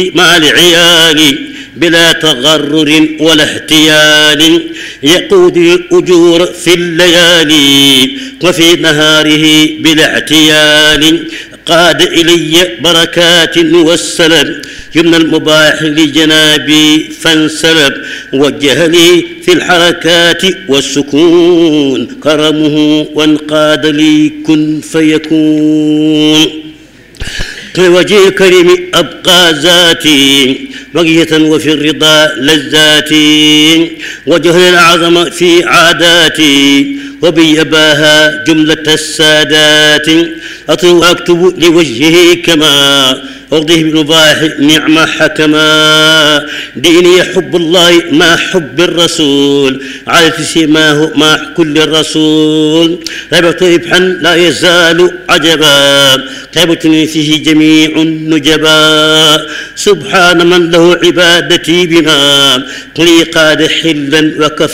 مع العيال بلا تغرر ولا احتيال، يقود الأجور في الليالي وفي نهاره بلا اعتيال، قاد إلي بركات والسلام يمنى المباح لجنابي فانسلب، وجه لي في الحركات والسكون كرمه وانقاد لي كن فيكون. وجه الكريم أبقى ذاتي بقية وفي الرضا لذاتي، وجه الأعظم في عاداتي وبيباها جملة السادات، أكتب لوجهه كما أرضيه بالمباح نعم حكما، ديني حب الله مع حب الرسول على سماه مع كل الرسول، ربط ربحا لا يزال عجبا طيبة فيه جميع النجبا، سبحان من له عبادتي بما لي قاد حلا وكفى